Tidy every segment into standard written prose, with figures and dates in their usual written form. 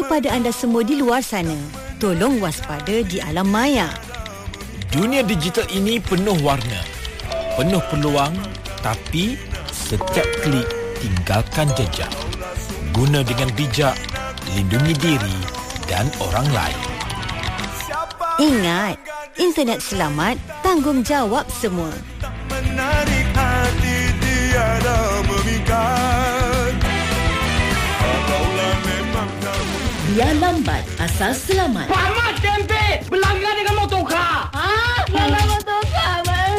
kepada anda semua di luar sana. Tolong waspada di alam maya. Dunia digital ini penuh warna, penuh peluang, tapi setiap klik tinggalkan jejak. Guna dengan bijak, lindungi diri dan orang lain. Ingat, internet selamat, tanggungjawab semua. Menarik hati tiada memikat. Kalaulah memang kamu Biar lambat, asal selamat. Selamat tempe berlanggar dengan motorkar. Langgar motorkar.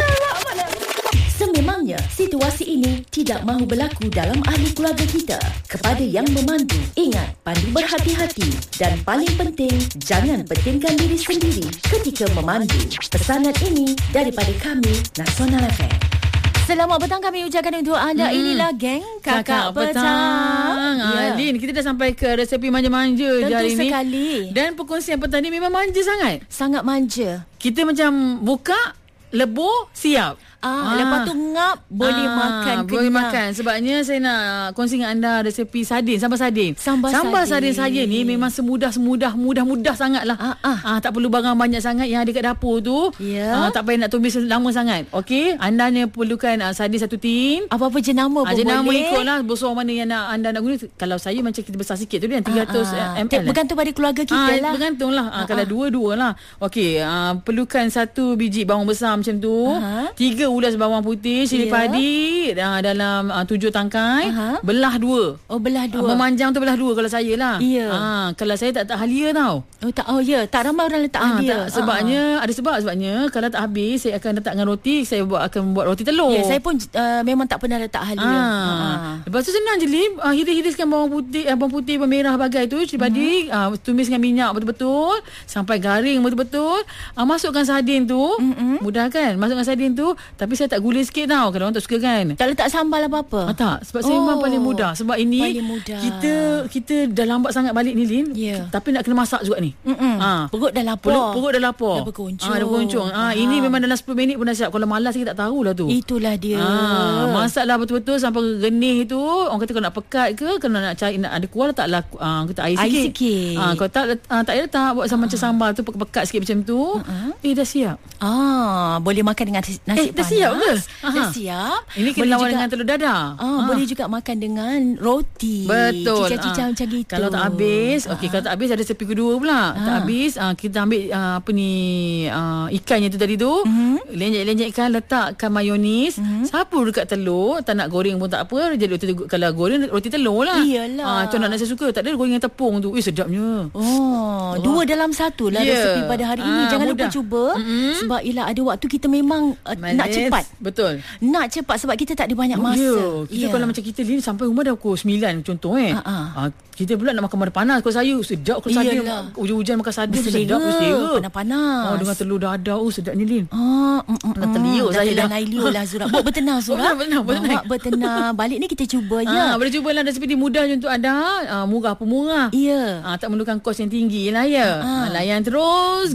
Sememangnya, situasi ini tidak mahu berlaku dalam ahli keluarga kita. Kepada yang memandu, ingat, pandu berhati-hati. Dan paling penting, jangan pentingkan diri sendiri ketika memandu. Pesanan ini daripada kami, Nasional FM. Selamat petang kami ucapkan untuk anda. Inilah geng Kakak Petang. Lin, kita dah sampai ke resepi manja-manja Tentu hari ni. sekali. Dan perkongsian petang ni memang manja sangat. Sangat manja. Kita macam buka, lebur, siap. Lepas tu ngap, boleh makan Boleh kenyang. makan. Sebabnya saya nak kongsi dengan anda resepi sardin, sambal sardin. Sambal sardin sardin saya ni memang mudah sangat lah. Tak perlu barang banyak sangat yang ada kat dapur tu. Ya. Tak payah nak tumis lama sangat. Okey, anda ni perlukan sardin 1 tin. Apa-apa jenama pun jenama boleh. ikutlah besar mana yang anda nak guna. Kalau saya macam kita besar sikit tu dia 300 ml. Bergantung pada keluarga kita lah. Bergantung lah. Kalau dua lah. Okey, perlukan 1 biji bawang besar macam tu. 3 ulas bawang putih, cili padi dalam 7 tangkai. Belah 2. Oh, belah 2. Memanjang tu belah 2 kalau saya lah. Ya. Kalau saya tak halia tau. Tak ramai orang letak halia. Sebabnya sebabnya kalau tak habis saya akan letak dengan roti. Saya akan buat roti telur. Ya, saya pun memang tak pernah letak halia. Lepas tu senang je Lim. Hiris-hiriskan bawang putih merah bagai tu, cili padi, tumis dengan minyak betul-betul sampai garing betul-betul. Masukkan sardin tu. Mudah kan? Masukkan sardin tu, tapi saya tak gula sikit tau. Kalau orang tak suka kan. Tak letak sambal apa-apa. Tak, sebab saya memang paling mudah. Sebab ini kita dah lambat sangat balik ni Lin. Tapi nak kena masak juga ni. Perut dah lapar. Perut dah lapar. Dah berkoncong. Dah berkoncong. Ini memang dalam 10 minit pun dah siap. Kalau malas kita tak tahulah tu. Itulah dia. Masaklah betul-betul sampai genih tu. Orang kata kalau nak pekat ke, kalau nak cari nak ada kuah letaklah kita air sikit. Kalau tak payah letak buat macam sambal tu pekat sikit macam tu. Dah siap. Boleh makan dengan nasi panas. Dah siap ke? Dah siap. Ini kena lawan dengan telur dadah. Boleh juga makan dengan roti. Betul. Cicah-cicah macam gitu. Kalau tak habis, kalau tak habis ada resepi kedua pula. Tak habis, kita ambil ikannya tu tadi tu, lenjek-lenjekkan, letakkan mayonis, sapu dekat telur. Tak nak goreng pun tak apa. Jadi kalau goreng roti telur lah. Iyalah. Macam nak saya suka. Tak ada goreng dengan tepung tu. Sedapnya. 2 dalam 1 lah resepi pada hari ini. Jangan lupa cuba. Sebab ialah ada waktu kita memang nak cepat. Betul. Nak cepat sebab kita tak ada banyak masa. Kita kalau macam kita ni sampai rumah dah pukul 9 contoh kita pula nak makan panas. Kalau saya sedap kalau sardin. Hujan-hujan makan sardin sedap selera. Panas-panas. Dengan telur dadah. Sedapnya Lin. Nak terliur saya dah. Terliur lah Zura. Buat bertenang Zura. Buat bertenang. Balik ni kita cuba je. Boleh cuba lah resepi ni mudah je untuk anda. Murah pun murah. Ya. Tak memerlukan kos yang tinggi lah ya. Layan terus